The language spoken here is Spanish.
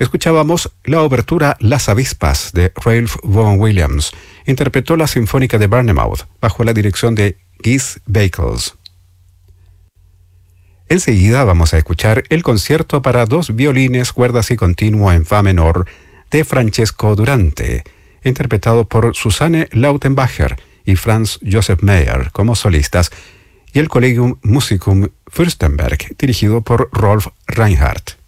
Escuchábamos la obertura Las Avispas de Ralph Vaughan Williams. Interpretó la Sinfónica de Bournemouth bajo la dirección de Guy Beckles. Enseguida vamos a escuchar el concierto para 2 violines, cuerdas y continuo en fa menor de Francesco Durante, interpretado por Susanne Lautenbacher y Franz Josef Meyer como solistas, y el Collegium Musicum Fürstenberg, dirigido por Rolf Reinhardt.